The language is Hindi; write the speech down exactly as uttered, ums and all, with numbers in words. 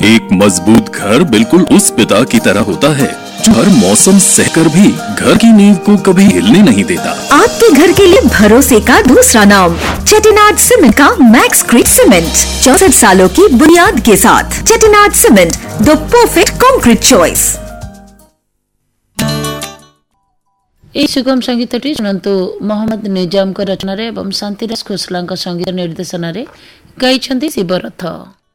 एक मजबूत घर बिल्कुल उस पिता की तरह होता है जो हर मौसम सहकर भी घर की नींव को कभी हिलने नहीं देता। आपके घर के लिए भरोसे का दूसरा नाम चेटिनाड सीमेंट का मैक्सक्रीट सीमेंट, चौसठ सालों की बुनियाद के साथ। Chettinad cement, the perfect concrete choice. এই সুগম संगीतटी शुणु मोहम्मद निजाम रचन एवं शांतिराज खोसला संगीत निर्देशन गाई शिवरथ।